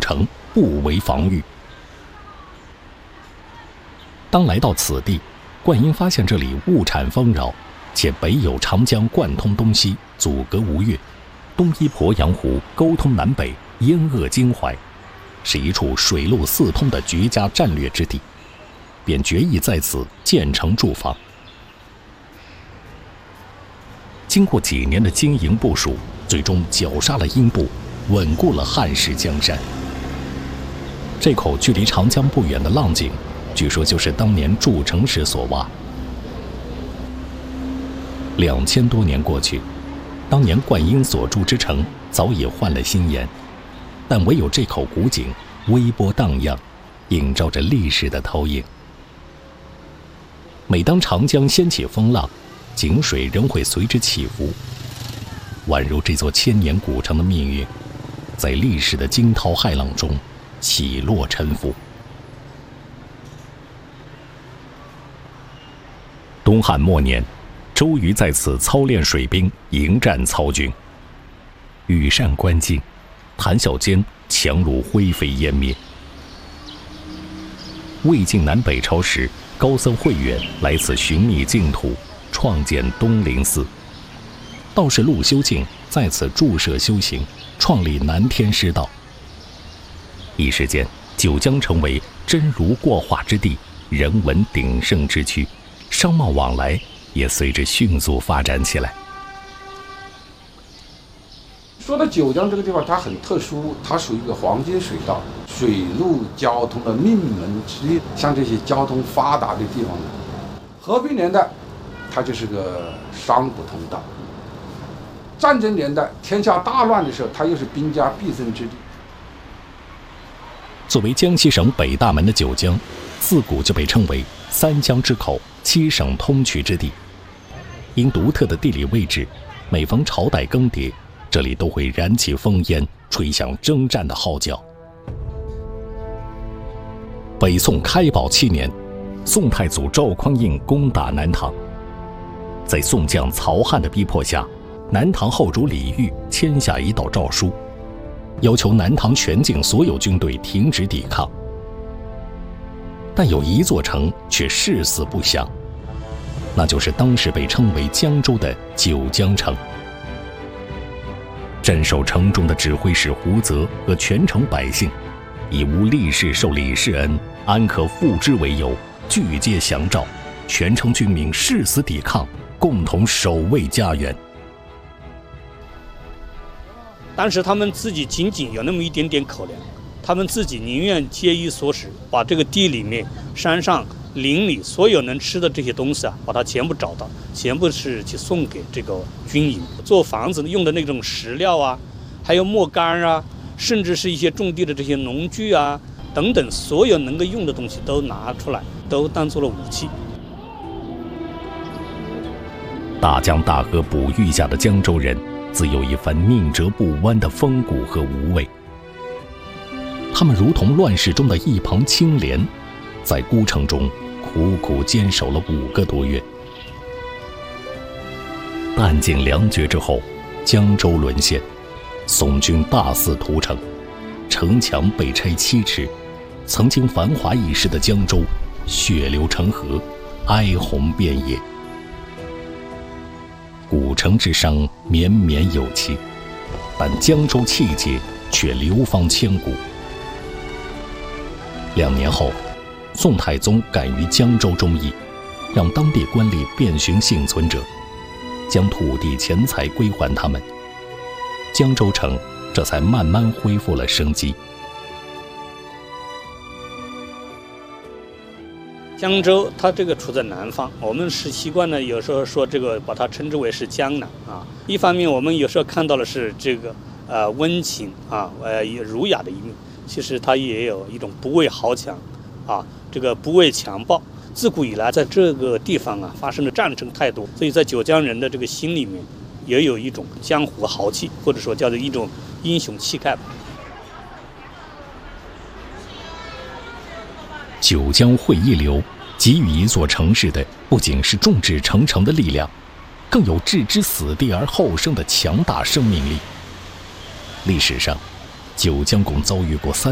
城，不为防御。当来到此地，灌婴发现这里物产丰饶，且北有长江贯通东西，阻隔吴越，东依鄱阳湖，沟通南北，燕鄂襟淮，是一处水陆四通的绝佳战略之地，便决意在此建城筑防。经过几年的经营部署，最终绞杀了英布，稳固了汉室江山。这口距离长江不远的浪井，据说就是当年筑城时所挖。2000多年过去，当年灌婴所筑之城早已换了新颜，但唯有这口古井微波荡漾，映照着历史的投影。每当长江掀起风浪，井水仍会随之起伏，宛如这座千年古城的命运，在历史的惊涛骇浪中起落沉浮。东汉末年，周瑜在此操练水兵，迎战曹军。羽扇纶巾，谈笑间，强弩灰飞烟灭。魏晋南北朝时，高僧慧远来此寻觅净土，创建东林寺。道士陆修静在此驻舍修行，创立南天师道。一时间，九江成为真如过化之地，人文鼎盛之区，商贸往来也随之迅速发展起来。 说到九江这个地方，它很特殊，它属于一个黄金水道，水陆交通的命门之地。像这些交通发达的地方呢，和平年代它就是个商不通道，战争年代天下大乱的时候，它又是兵家必争之地。 作为江西省北大门的九江，自古就被称为三江之口，七省通衢之地。因独特的地理位置，每逢朝代更迭，这里都会燃起烽烟，吹响征战的号角。北宋开宝7年，宋太祖赵匡胤攻打南唐，在宋将曹翰的逼迫下，南唐后主李煜签下一道诏书，要求南唐全境所有军队停止抵抗。但有一座城却誓死不降，那就是当时被称为江州的九江城。镇守城中的指挥使胡泽和全城百姓，以无立誓受李世恩，安可复之为由，拒接降诏，全城军民誓死抵抗，共同守卫家园。 当时他们自己仅仅有那么一点点口粮，他们自己宁愿节衣缩食，把这个地里面、山上、林里所有能吃的这些东西啊，把它全部找到，全部是去送给这个军营。做房子用的那种石料啊，还有木杆啊，甚至是一些种地的这些农具啊等等，所有能够用的东西都拿出来，都当做了武器。 大江大河哺育下的江州人，自有一番宁折不弯的风骨和无畏。他们如同乱世中的一旁青莲，在孤城中苦苦坚守了5个多月。弹尽粮绝之后，江州沦陷，宋军大肆屠城，城墙被拆7尺，曾经繁华一时的江州血流成河，哀鸿遍野。古城之伤绵绵有期，但江州气节却流芳千古。2年后，宋太宗敢于江州忠义，让当地官吏遍寻幸存者，将土地钱财归还他们，江州城这才慢慢恢复了生机。 江州它这个处在南方，我们是习惯呢，有时候说这个把它称之为是江南啊。一方面我们有时候看到的是这个温情啊儒雅的一面，其实它也有一种不畏豪强啊，这个不畏强暴。自古以来在这个地方啊发生的战争太多，所以在九江人的这个心里面也有一种江湖豪气，或者说叫做一种英雄气概吧。 九江会一流给予一座城市的不仅是众志成城的力量，更有置之死地而后生的强大生命力。历史上，九江共遭遇过